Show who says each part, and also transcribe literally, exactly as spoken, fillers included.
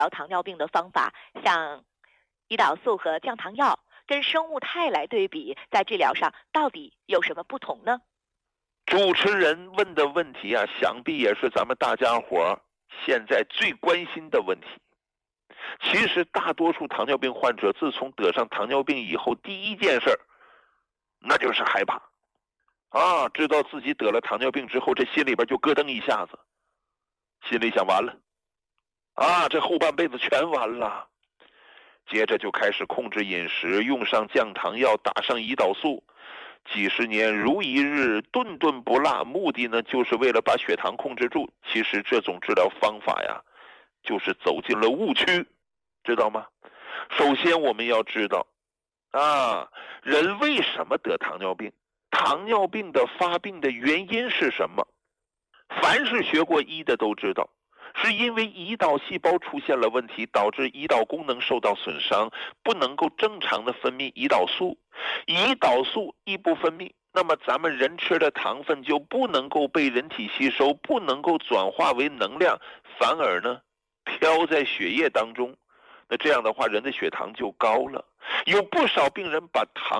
Speaker 1: 糖尿病的方法，像胰岛素和降糖药，跟生物肽来对比，在治疗上到底有什么不同呢？
Speaker 2: 主持人问的问题啊，想必也是咱们大家伙现在最关心的问题。其实大多数糖尿病患者自从得上糖尿病以后，第一件事那就是害怕啊，知道自己得了糖尿病之后，这心里边就咯噔一下子，心里想完了啊，这后半辈子全完了。接着就开始控制饮食，用上降糖药，打上胰岛素，几十年如一日，顿顿不落，目的呢就是为了把血糖控制住。其实这种治疗方法呀，就是走进了误区，知道吗？首先我们要知道啊，人为什么得糖尿病？糖尿病的发病的原因是什么？凡是学过医的都知道，是因为胰岛细胞出现了问题，导致胰岛功能受到损伤，不能够正常的分泌胰岛素。胰岛素一不分泌，那么咱们人吃的糖分就不能够被人体吸收，不能够转化为能量，反而呢飘在血液当中。那这样的话，人的血糖就高了。有不少病人把糖